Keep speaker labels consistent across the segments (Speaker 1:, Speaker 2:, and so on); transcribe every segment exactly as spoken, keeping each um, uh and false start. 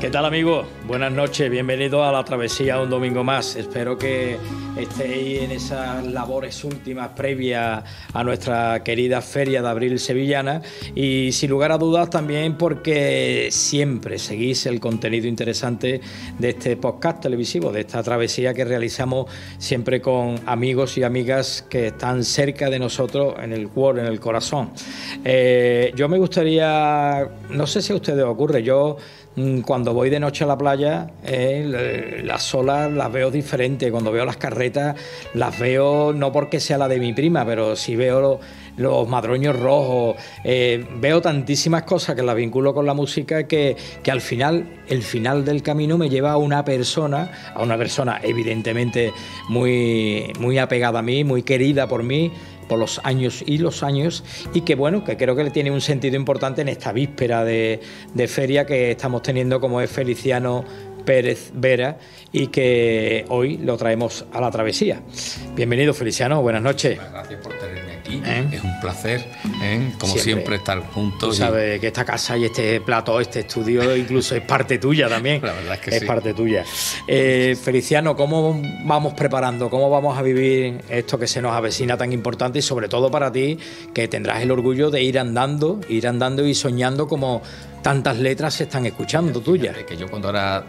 Speaker 1: ¿Qué tal, amigos? Buenas noches, bienvenidos a la travesía un domingo más. Espero que estéis en esas labores últimas previas a nuestra querida Feria de Abril Sevillana y sin lugar a dudas también porque siempre seguís el contenido interesante de este podcast televisivo, de esta travesía que realizamos siempre con amigos y amigas que están cerca de nosotros en el cuore, en el corazón. Eh, yo me gustaría, no sé si a ustedes ocurre, yo cuando voy de noche a la playa, eh, las olas las veo diferentes. Cuando veo las carretas, las veo no porque sea la de mi prima, pero sí veo los, los madroños rojos. Eh, veo tantísimas cosas que las vinculo con la música que, que al final, el final del camino me lleva a una persona, a una persona evidentemente muy, muy apegada a mí, muy querida por mí, por los años y los años, y que bueno, que creo que le tiene un sentido importante en esta víspera de, de feria que estamos teniendo, como es Feliciano Pérez Vera, y que hoy lo traemos a la travesía. Bienvenido, Feliciano, buenas noches.
Speaker 2: Gracias por tenerme aquí, ¿Eh? Es un placer, ¿eh? como siempre. siempre estar juntos.
Speaker 1: Tú sabes y... que esta casa y este plató, este estudio incluso es parte tuya también.
Speaker 2: La verdad es que
Speaker 1: es
Speaker 2: sí.
Speaker 1: parte tuya. Eh, Feliciano, ¿cómo vamos preparando? ¿Cómo vamos a vivir esto que se nos avecina tan importante? Y sobre todo para ti, que tendrás el orgullo de ir andando, ir andando y soñando como tantas letras se están escuchando tuyas.
Speaker 2: Que yo cuando era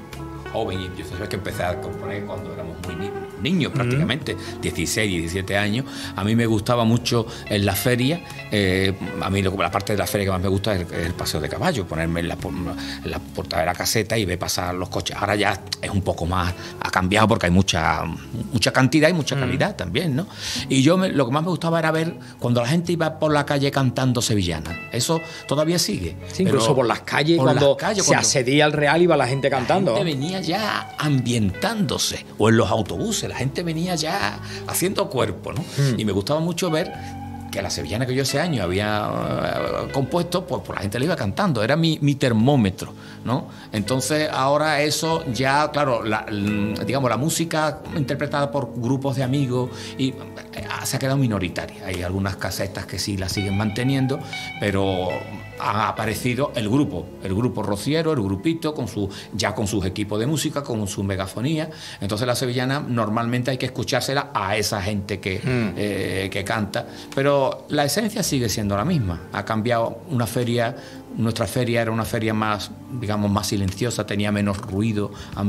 Speaker 2: joven, y yo sabía que empecé a componer cuando éramos muy niños, niños prácticamente, mm. dieciséis, diecisiete años. A mí me gustaba mucho en la feria, eh, a mí la parte de la feria que más me gusta es el, el paseo de caballo, ponerme en la, en la portada de la caseta y ver pasar los coches. Ahora ya es un poco más, ha cambiado porque hay mucha mucha cantidad y mucha mm. calidad también, ¿no? Y yo me, lo que más me gustaba era ver cuando la gente iba por la calle cantando sevillanas. Eso todavía sigue.
Speaker 1: Sí, incluso por las calles, por cuando las calles, se cuando asedía el Real, iba la gente cantando.
Speaker 2: La gente venía ya ambientándose, o en los autobuses, la gente venía ya haciendo cuerpo, ¿no? Mm. Y me gustaba mucho ver que la sevillana que yo ese año había uh, compuesto, pues, pues la gente le iba cantando, era mi, mi termómetro, ¿no? Entonces ahora eso ya, claro, la, digamos, la música interpretada por grupos de amigos y, uh, se ha quedado minoritaria. Hay algunas casetas que sí la siguen manteniendo, pero ha aparecido el grupo, el grupo rociero, el grupito, con su, ya con sus equipos de música, con su megafonía. Entonces la sevillana normalmente hay que escuchársela a esa gente que, mm. eh, que canta, pero la esencia sigue siendo la misma. Ha cambiado una feria, nuestra feria era una feria más, digamos, más silenciosa, tenía menos ruido